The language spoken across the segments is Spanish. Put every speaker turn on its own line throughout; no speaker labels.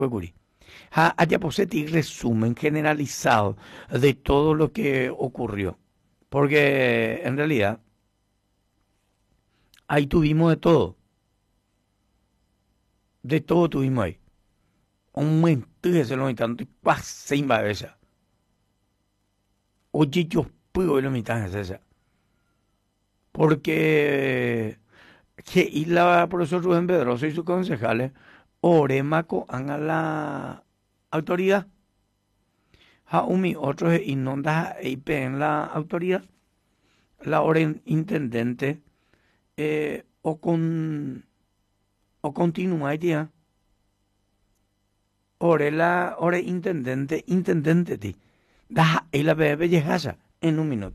Huecuri. Allá poseti resumen generalizado de todo lo que ocurrió. Porque en realidad ahí tuvimos de todo. De todo tuvimos ahí. Un momento de lo tanto y pasé en babesa. Oye, yo puedo ver la mitad de esa. Porque que y la profesor Rubén Pedroso y sus concejales oremaco a la autoridad. Jaumi otros inondas en la autoridad. La orden intendente o continúa ya. Ore intendente ti. Da y la bebé llegasa en un minuto.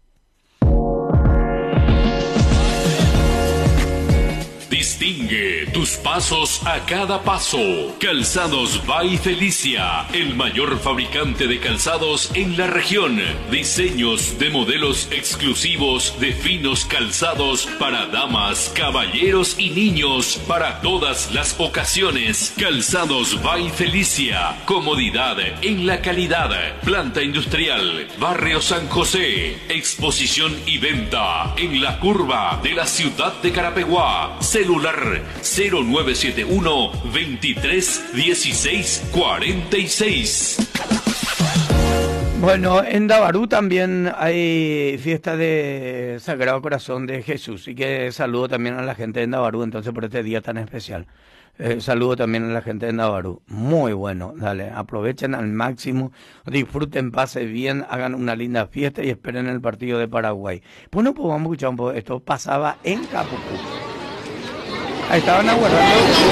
Distingue tus pasos a cada paso. Calzados by Felicia, el mayor fabricante de calzados en la región. Diseños de modelos exclusivos de finos calzados para damas, caballeros y niños para todas las ocasiones. Calzados by Felicia, comodidad en la calidad. Planta industrial, Barrio San José. Exposición y venta en la curva de la ciudad de Carapeguá. Celular 0971 23 16 46.
Bueno, en Davarú también hay fiesta de Sagrado Corazón de Jesús y que saludo también a la gente de Davarú entonces por este día tan especial. Saludo también a la gente de Navarú. Muy bueno, dale, aprovechen al máximo, disfruten, pasen bien, hagan una linda fiesta y esperen el partido de Paraguay. Bueno, pues vamos a escuchar un poco. Esto pasaba en Capucú. Ahí estaban aguardando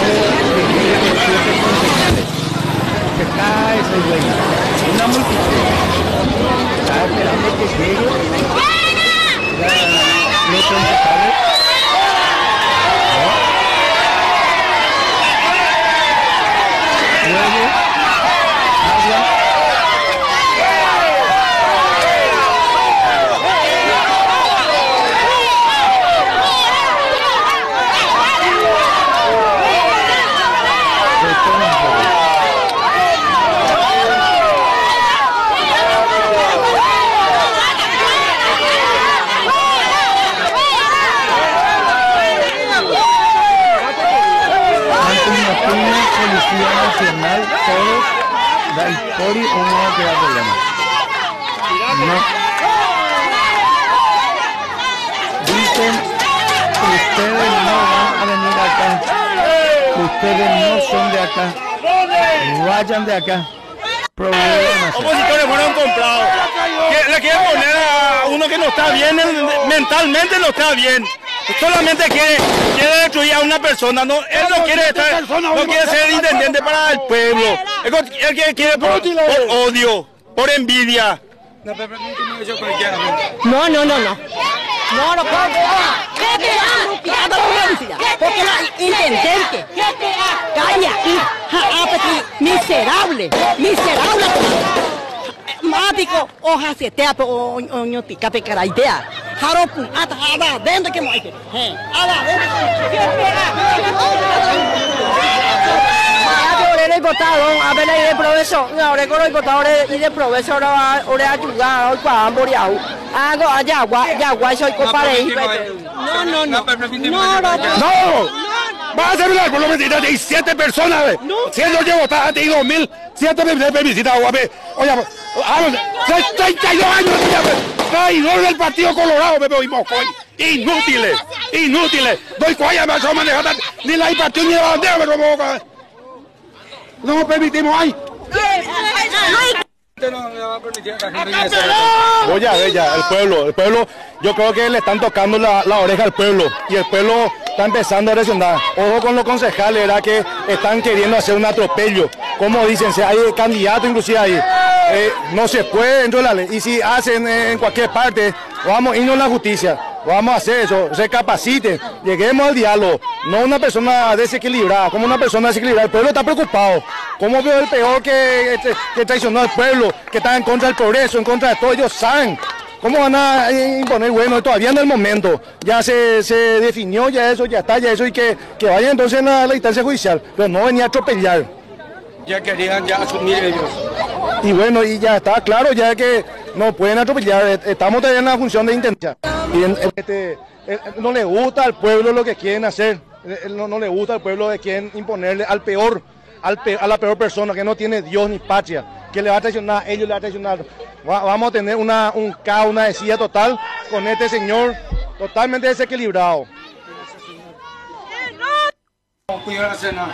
que cae ese dueño. Una multitud. Estaba esperando que llegue los concejales. Luego, agua. Policía Nacional, todos, da historia o no va a quedar problema. No. Dicen que ustedes no van a venir acá, ustedes no son de acá, vayan de acá. Problemas.
Opositores fueron comprados. Le quieren poner a uno que no está bien, mentalmente no está bien. Solamente quiere destruir a una persona, no, él no quiere estar, no quiere ser intendente para el pueblo, él quiere por odio, por envidia.
No. Porque la intendente, calla, miserable. Mático, hoja se te apo, oño tica pecara idea. Haropun, ada, dentro que moite. Ada, dentro. El votado, a ver el profesor, ahora con el votado y el profesor ahora ayuda hoy para amboriao. Hago allá, soy compadre. No.
Va a ser una por lo menos 17 personas, siendo yo votada, te digo 1.007 visitas, oye, 32 años, traidor del Partido Colorado, me veo inútiles, doy cuaya, me son manejar, ni la partido ni la bandera, me robó, no permitimos ahí.
Oye, el pueblo, yo creo que le están tocando la oreja al pueblo y el pueblo está empezando a reaccionar. Ojo con los concejales, ¿verdad? Que están queriendo hacer un atropello. Como dicen, si hay candidatos inclusive ahí, no se puede dentro de la ley. Y si hacen en cualquier parte, vamos a irnos a la justicia. Vamos a hacer eso, recapaciten, lleguemos al diálogo, no una persona desequilibrada, como una persona desequilibrada. El pueblo está preocupado. ¿Cómo veo el peor que traicionó al pueblo, que está en contra del progreso, en contra de todo? Ellos saben. ¿Cómo van a imponer? Bueno, todavía en el momento, ya se definió, ya eso, y que vayan entonces a la instancia judicial, pero no venía a atropellar.
Ya querían ya asumir ellos.
Y bueno, y ya está claro ya que no pueden atropellar, estamos todavía en la función de intentar. Y no le gusta al pueblo lo que quieren hacer, no le gusta al pueblo que quieren imponerle a la peor persona que no tiene Dios ni patria, que le va a traicionar, ellos le va a traicionar. Vamos a tener un caos, una desía total con este señor totalmente desequilibrado.
Cuidado la cena.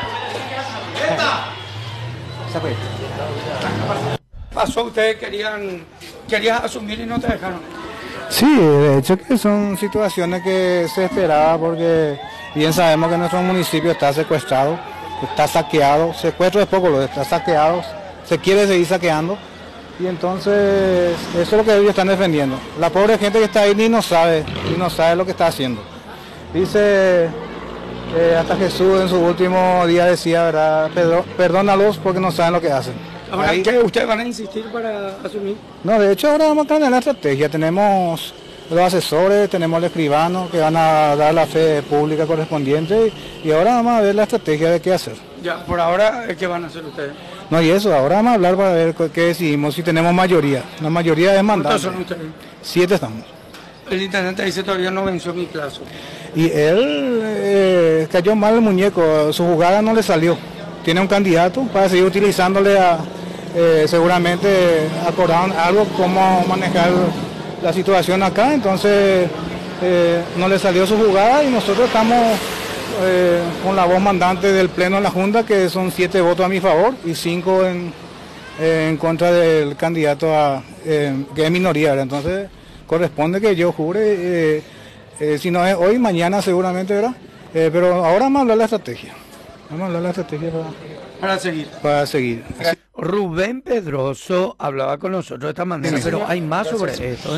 Pasó, ustedes querían asumir y no te dejaron.
Sí, de hecho que son situaciones que se esperaba porque bien sabemos que nuestro municipio está secuestrado, está saqueado, secuestro es poco, lo está saqueado, se quiere seguir saqueando y entonces eso es lo que ellos están defendiendo. La pobre gente que está ahí ni no sabe lo que está haciendo. Dice hasta Jesús en su último día decía, ¿verdad? Perdónalos porque no saben lo que hacen.
Ahora, ¿qué ustedes van a insistir para asumir?
No, de hecho ahora vamos a cambiar la estrategia. Tenemos los asesores, tenemos el escribano que van a dar la fe pública correspondiente y ahora vamos a ver la estrategia de qué hacer.
Ya, por ahora, ¿qué van a hacer ustedes?
No, y eso, ahora vamos a hablar para ver qué decidimos, si tenemos mayoría. La mayoría es mandante.
¿Cuántos son ustedes?
7 estamos.
El intendente dice todavía no venció mi plazo.
Y él cayó mal el muñeco, su jugada no le salió. Tiene un candidato para seguir utilizándole seguramente acordaron algo cómo manejar la situación acá, entonces no le salió su jugada y nosotros estamos con la voz mandante del pleno de la Junta, que son 7 votos a mi favor y 5 en contra del candidato que es minoría, ¿verdad? Entonces corresponde que yo jure, si no es hoy, mañana seguramente, ¿verdad? Pero ahora vamos a hablar de la estrategia. Vamos a hablar de la estrategia para seguir.
Rubén Pedroso hablaba con nosotros de esta manera, pero hay más sobre esto.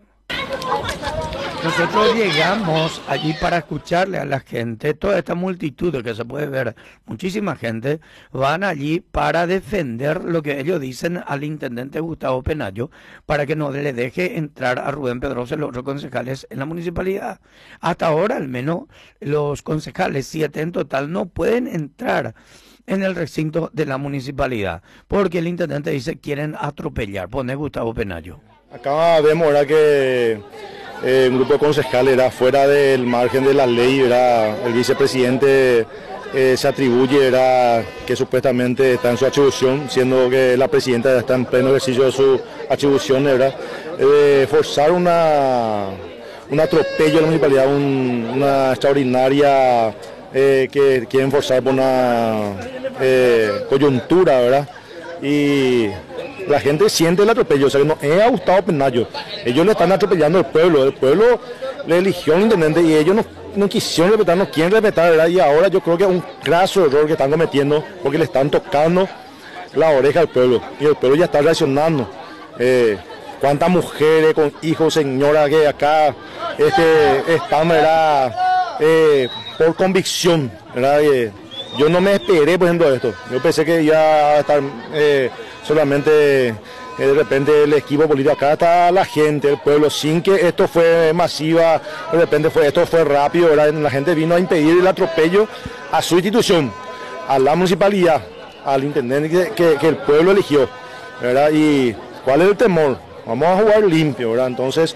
Nosotros llegamos allí para escucharle a la gente, toda esta multitud que se puede ver, muchísima gente, van allí para defender lo que ellos dicen al intendente Gustavo Penayo, para que no le deje entrar a Rubén Pedroso y los otros concejales en la municipalidad. Hasta ahora, al menos, los concejales, 7 en total, no pueden entrar en el recinto de la municipalidad, porque el intendente dice quieren atropellar. Pone Gustavo Penayo.
Acá vemos ahora que un grupo de concejales era fuera del margen de la ley, era el vicepresidente se atribuye era que supuestamente está en su atribución, siendo que la presidenta está en pleno ejercicio de su atribución, ¿verdad? Forzar un atropello a la municipalidad, una extraordinaria que quieren forzar por una coyuntura, ¿verdad? Y la gente siente el atropello, o sea que no es a Gustavo Penayo, ellos le están atropellando al pueblo, el pueblo le eligió un intendente y ellos no quisieron respetar, no quieren respetar, ¿verdad? Y ahora yo creo que es un graso error que están cometiendo porque le están tocando la oreja al pueblo y el pueblo ya está reaccionando. Cuántas mujeres con hijos, señoras que acá están, ¿verdad? Por convicción, ¿verdad? Yo no me esperé, por ejemplo, esto. Yo pensé que iba a estar solamente de repente el equipo político. Acá está la gente, el pueblo, sin que esto fue masiva, de repente esto fue rápido, ¿verdad? La gente vino a impedir el atropello a su institución, a la municipalidad, al intendente que el pueblo eligió, ¿verdad? Y ¿cuál es el temor? Vamos a jugar limpio, ¿verdad? Entonces,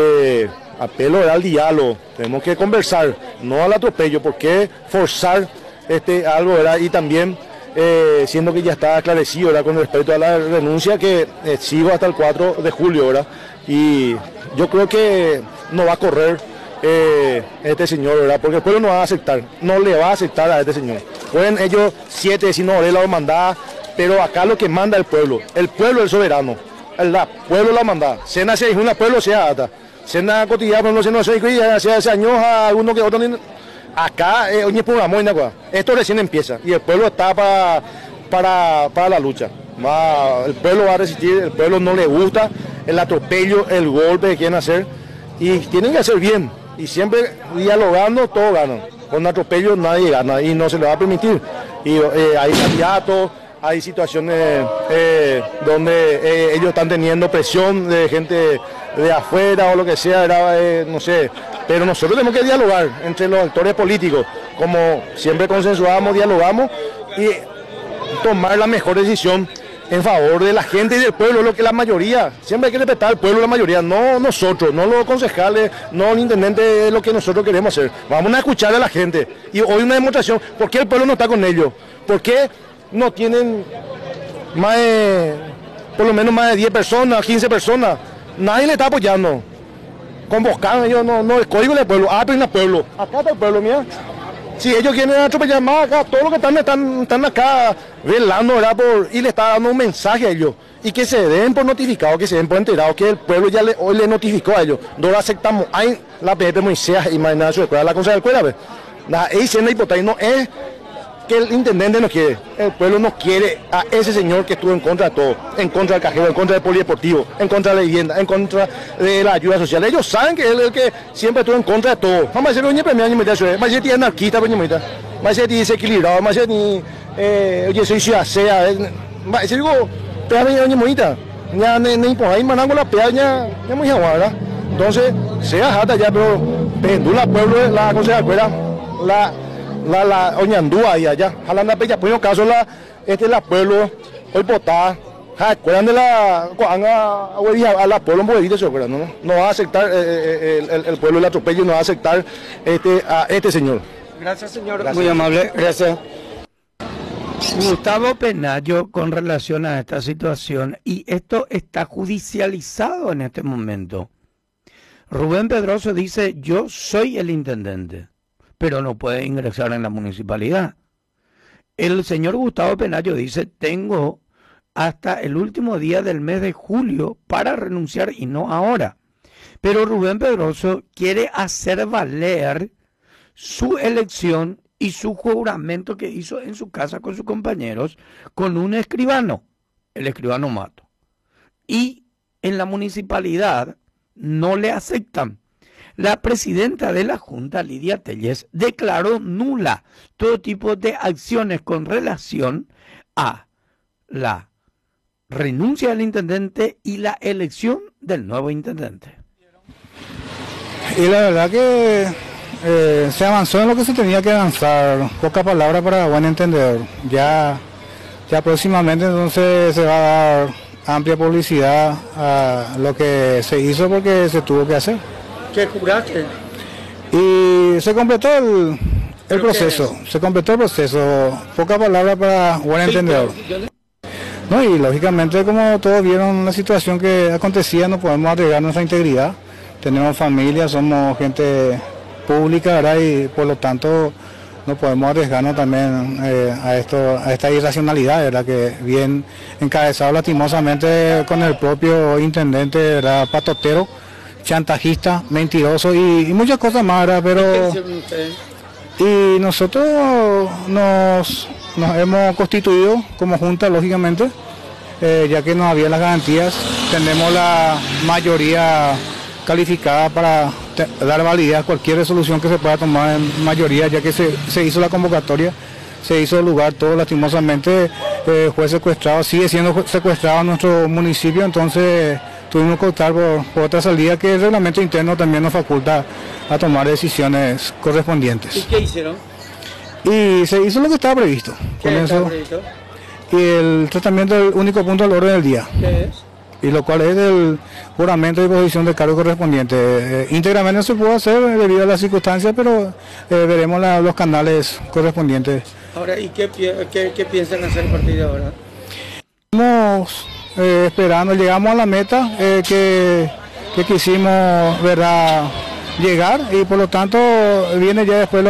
apelo al diálogo, tenemos que conversar, no al atropello. ¿Por qué forzar algo, ¿verdad? Y también siendo que ya está aclarecido, ¿verdad? Con respecto a la renuncia que sigo hasta el 4 de julio, ¿verdad? Y yo creo que no va a correr este señor, ¿verdad? Porque el pueblo no va a aceptar, no le va a aceptar a este señor. Pueden ellos 7 decir no, la mandada, pero acá lo que manda el pueblo es el soberano, el pueblo la manda. Cena se dijo una pueblo sea ata. Cena cotidiana, pero no se nos hace años a alguno que otro. Acá hoy programó esto recién empieza y el pueblo está para la lucha. El pueblo va a resistir, el pueblo no le gusta el atropello, el golpe que quieren hacer y tienen que hacer bien y siempre dialogando todos ganan. Con atropello nadie gana y no se le va a permitir. Y hay candidatos, hay situaciones donde ellos están teniendo presión de gente de afuera o lo que sea, no sé. Pero nosotros tenemos que dialogar entre los actores políticos, como siempre consensuamos, dialogamos y tomar la mejor decisión en favor de la gente y del pueblo, lo que la mayoría, siempre hay que respetar al pueblo, la mayoría, no nosotros, no los concejales, no el intendente, es lo que nosotros queremos hacer. Vamos a escuchar a la gente. Y hoy una demostración, ¿por qué el pueblo no está con ellos? ¿Por qué no tienen por lo menos más de 10 personas, 15 personas? Nadie le está apoyando. Convocaron ellos, no, el código del pueblo, en el pueblo. Acá está el pueblo, mira. Si ellos quieren atropellar más acá, todos los que están acá velando, ¿verdad? Y le está dando un mensaje a ellos. Y que se den por notificado, que se den por enterado, que el pueblo ya hoy le notificó a ellos. No lo aceptamos. Hay la PDP Moisés y Maynard su escuela, la cosa del cuela, la diciendo hipótesis no es que el intendente no quiere. El pueblo no quiere a ese señor que estuvo en contra de todo. En contra del cajero, en contra del polideportivo, en contra de la vivienda, en contra de la ayuda social. Ellos saben que él es el que siempre estuvo en contra de todo. Vamos a decir, doña premia, más si tiene anarquista, más si tiene desequilibrado, más si ni, oye, soy ciudadana, más si digo, pega doña monita, ya ni por ahí manango la pega, ya muy agua, ¿verdad? Entonces, sea jata ya, pero pendula pueblo, la cosa de acuerda, la Oñandúa y allá, jalando la peña, por un caso la pueblo, hoy potada, acuerdan de la a la pueblo no va a aceptar el pueblo el atropello, no va a aceptar a este señor.
Gracias, señor.
Gracias.
Muy amable, gracias. Gustavo Penayo, con relación a esta situación, y esto está judicializado en este momento. Rubén Pedroso dice, yo soy el intendente, pero no puede ingresar en la municipalidad. El señor Gustavo Penayo dice, tengo hasta el último día del mes de julio para renunciar y no ahora. Pero Rubén Pedroso quiere hacer valer su elección y su juramento que hizo en su casa con sus compañeros con un escribano, el escribano Mato. Y en la municipalidad no le aceptan. La presidenta de la Junta, Lidia Telles, declaró nula todo tipo de acciones con relación a la renuncia del intendente y la elección del nuevo intendente.
Y la verdad que se avanzó en lo que se tenía que avanzar, poca palabra para buen entendedor. Ya próximamente entonces se va a dar amplia publicidad a lo que se hizo porque se tuvo que hacer.
¿Qué juraste?
Y se completó el proceso, poca palabra para buen entendedor. No, y lógicamente como todos vieron la situación que acontecía, no podemos arriesgar nuestra integridad. Tenemos familia, somos gente pública, ¿verdad? Y por lo tanto no podemos arriesgarnos también a esta irracionalidad, ¿verdad? Que bien encabezado lastimosamente con el propio intendente, ¿verdad? Patotero, chantajista, mentiroso y muchas cosas más, ¿verdad? Pero y nosotros nos hemos constituido como junta, lógicamente, ya que no había las garantías, tenemos la mayoría calificada para dar validez a cualquier resolución que se pueda tomar en mayoría, ya que se hizo la convocatoria, se hizo lugar todo, lastimosamente fue secuestrado, sigue siendo secuestrado en nuestro municipio, entonces tuvimos que optar por otra salida que el reglamento interno también nos faculta a tomar decisiones correspondientes.
¿Y qué hicieron?
Y se hizo lo que estaba previsto.
¿Qué estaba previsto?
Y el tratamiento del único punto del orden del día.
¿Qué es?
Y lo cual es el juramento de posición del cargo correspondiente. Íntegramente no se pudo hacer debido a las circunstancias, pero veremos los canales correspondientes.
Ahora, ¿y qué piensan hacer a partir de ahora?
Estamos esperando, llegamos a la meta que quisimos, ¿verdad?, llegar, y por lo tanto viene ya después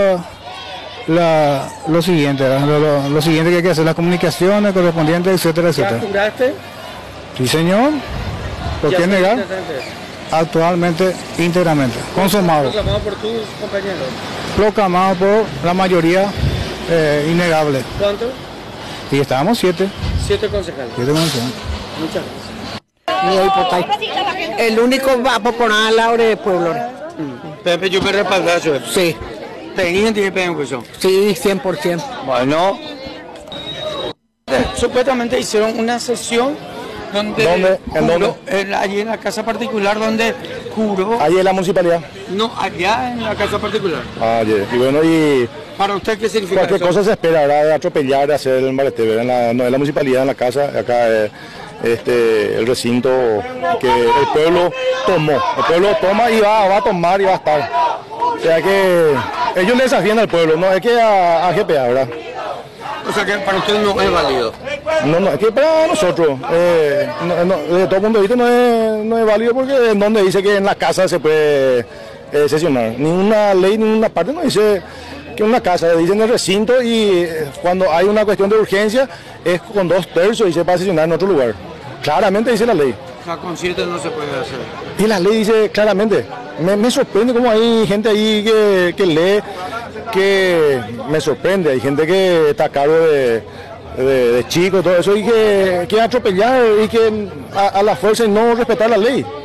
lo siguiente, lo siguiente que hay que hacer, las comunicaciones correspondientes, etcétera, etcétera.
¿Ya juraste?
Sí, señor. ¿Por qué negar? Actualmente, íntegramente. Consumado.
¿Proclamado por tus compañeros?
Proclamado por la mayoría innegable.
¿Cuánto?
Y estábamos 7.
7 concejales.
7 concejales.
Muchas gracias.
El único va a proponer la hora de pueblo.
Pepe, yo me respaldo eso.
Sí.
¿Tenían eso?
Sí, 100%.
Bueno. Supuestamente hicieron una sesión donde
¿En dónde?
Allí en la casa particular donde juró.
Ahí en la municipalidad.
No, allá en la casa particular.
Ah, y bueno, y
¿Para usted qué significa
cualquier
eso?
cosa se espera, ¿verdad? De atropellar, de hacer el malete, ¿verdad? No es la municipalidad, en la casa, acá el recinto que el pueblo tomó. El pueblo toma y va a tomar y va a estar. O sea que ellos le desafían al pueblo, no es que a GPA, ¿verdad?
O sea que para usted no es válido.
No, es que para nosotros, de todo punto de vista no es válido porque en donde dice que en la casa se puede sesionar. Ninguna ley, ninguna parte no dice que en una casa, dice en el recinto y cuando hay una cuestión de urgencia es con 2/3 y se va a sesionar en otro lugar. Claramente dice la ley.
O sea, con 7 no se puede hacer.
Y la ley dice claramente. Me sorprende cómo hay gente ahí que lee, que me sorprende. Hay gente que está a cargo de chicos, todo eso, y que atropellar y que a la fuerza y no respetar la ley.